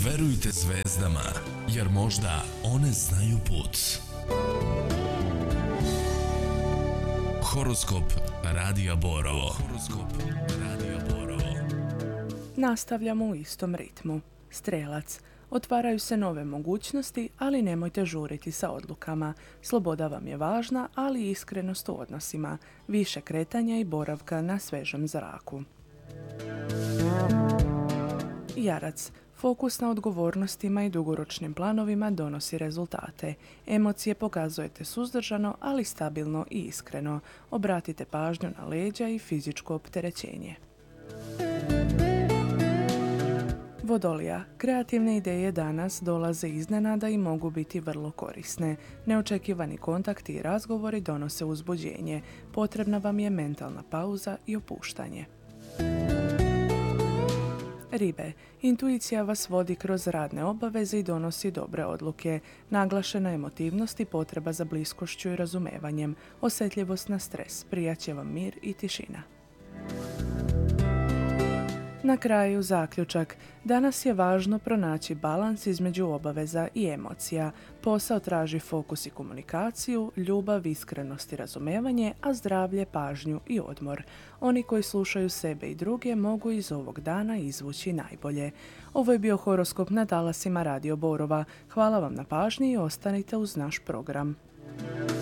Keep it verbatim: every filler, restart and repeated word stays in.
Verujte zvezdama, jer možda one znaju put. Horoskop Radija Borovo. Horoskop Radija Borovo. Nastavljamo u istom ritmu. Strelac. Otvaraju se nove mogućnosti, ali nemojte žuriti sa odlukama. Sloboda vam je važna, ali i iskrenost u odnosima. Više kretanja i boravka na svežem zraku. Jarac. Fokus na odgovornostima i dugoročnim planovima donosi rezultate. Emocije pokazujete suzdržano, ali stabilno i iskreno. Obratite pažnju na leđa i fizičko opterećenje. Vodolija. Kreativne ideje danas dolaze iznenada i mogu biti vrlo korisne. Neočekivani kontakti i razgovori donose uzbuđenje. Potrebna vam je mentalna pauza i opuštanje. Ribe. Intuicija vas vodi kroz radne obaveze i donosi dobre odluke. Naglašena emotivnost i potreba za bliskošću i razumevanjem. Osjetljivost na stres. Prijaće vam mir i tišina. Na kraju zaključak. Danas je važno pronaći balans između obaveza i emocija. Posao traži fokus i komunikaciju, ljubav, iskrenost i razumevanje, a zdravlje, pažnju i odmor. Oni koji slušaju sebe i druge mogu iz ovog dana izvući najbolje. Ovo je bio horoskop na talasima Radio Borova. Hvala vam na pažnji i ostanite uz naš program.